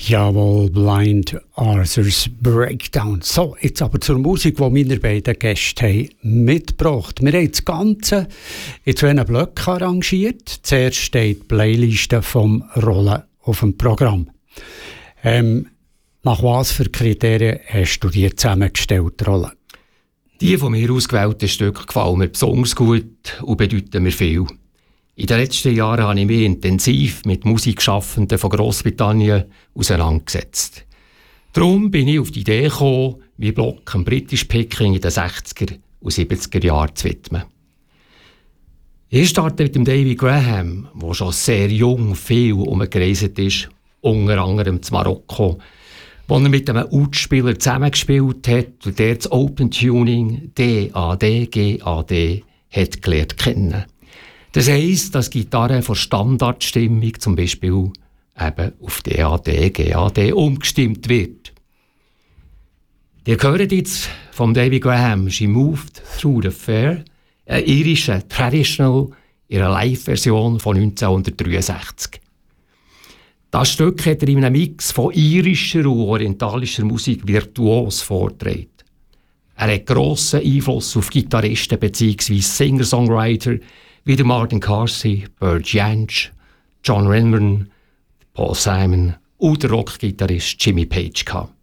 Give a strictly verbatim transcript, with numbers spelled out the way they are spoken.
Jawohl, Blind Arthur's Breakdown. So, jetzt aber zur Musik, die meine beiden Gäste haben mitgebracht. Wir haben das Ganze in zwei Blöcken arrangiert. Zuerst steht die Playliste vom Rollen auf dem Programm. Ähm, nach was für Kriterien hast du die zusammengestellt, Rollen? Die von mir ausgewählten Stücke gefallen mir besonders gut und bedeuten mir viel. In den letzten Jahren habe ich mich intensiv mit Musikschaffenden von Grossbritannien auseinandergesetzt. Darum bin ich auf die Idee gekommen, wie Block am British Picking in den sechziger und siebziger Jahren zu widmen. Ich starte mit dem David Graham, der schon sehr jung viel umgereist ist, unter anderem zu Marokko, wo er mit einem Oud-Spieler zusammengespielt hat und der das Open Tuning D A D G A D hat gelernt kennen. Das heisst, dass Gitarre von Standardstimmung zum Beispiel eben auf D A D G A D umgestimmt wird. Ihr hört jetzt von David Graham «She Moved Through the Fair», eine irische Traditional, ihre Live-Version von neunzehnhundertdreiundsechzig. Das Stück hat er in einem Mix von irischer und orientalischer Musik virtuos vorgetragen. Er hat grossen Einfluss auf Gitarristen bzw. Singer-Songwriter wie Martin Carsey, Bert Jansch, John Renman, Paul Simon und der Rockgitarrist Jimmy Page gehabt.